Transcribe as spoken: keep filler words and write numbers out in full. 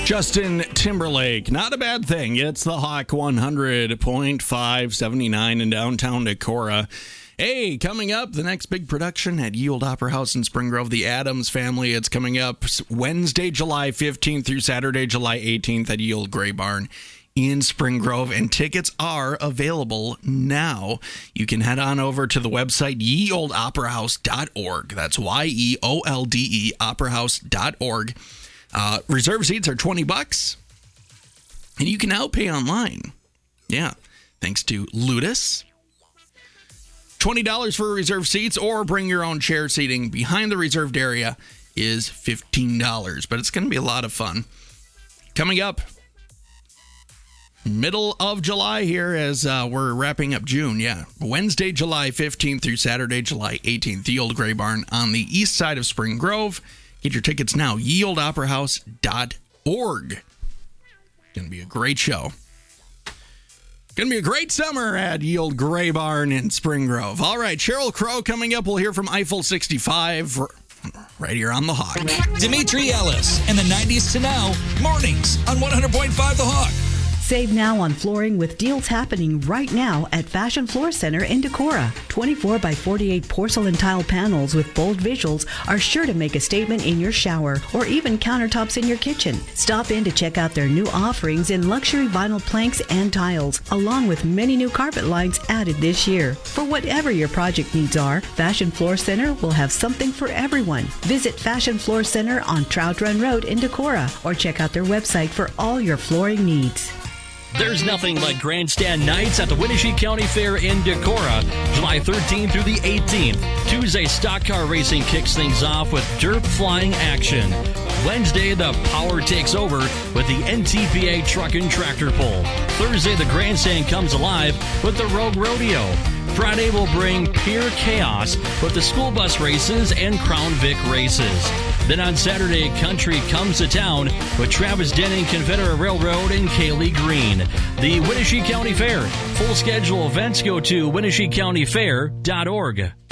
Justin Timberlake, not a bad thing. It's the Hawk one hundred point five seventy-nine in downtown Decorah. Hey, coming up, the next big production at Ye Olde Opera House in Spring Grove, The Addams Family. It's coming up Wednesday, July fifteenth through Saturday, July eighteenth at Ye Olde Grey Barn in Spring Grove, and tickets are available now. You can head on over to the website ye olde opera house dot org. That's Y E O L D E opera house dot org. Uh, reserve seats are twenty bucks, and you can now pay online. Yeah, thanks to Ludus. twenty dollars for reserved seats, or bring your own chair seating behind the reserved area is fifteen dollars, but it's going to be a lot of fun. Coming up, middle of July here as uh, we're wrapping up June. Yeah, Wednesday, July fifteenth through Saturday, July eighteenth, the Old Grey Barn on the east side of Spring Grove. Get your tickets now, ye olde opera house dot org. Going to be a great show. Going to be a great summer at Ye Olde Grey Barn in Spring Grove. All right, Sheryl Crow coming up. We'll hear from Eiffel sixty-five right here on The Hawk. Dimitri Ellis and the nineties to now, mornings on one hundred point five The Hawk. Save now on flooring with deals happening right now at Fashion Floor Center in Decorah. twenty-four by forty-eight porcelain tile panels with bold visuals are sure to make a statement in your shower or even countertops in your kitchen. Stop in to check out their new offerings in luxury vinyl planks and tiles, along with many new carpet lines added this year. For whatever your project needs are, Fashion Floor Center will have something for everyone. Visit Fashion Floor Center on Trout Run Road in Decorah or check out their website for all your flooring needs. There's nothing like grandstand nights at the Winnebago County Fair in Decorah, July thirteenth through the eighteenth. Tuesday, stock car racing kicks things off with dirt flying action. Wednesday, the power takes over with the N T P A truck and tractor pull. Thursday, the grandstand comes alive with the Rogue Rodeo. Friday will bring pure chaos with the school bus races and Crown Vic races. Then on Saturday, country comes to town with Travis Denning, Confederate Railroad, and Kaylee Green. The Winnebago County Fair. Full schedule events go to winnebago county fair dot org.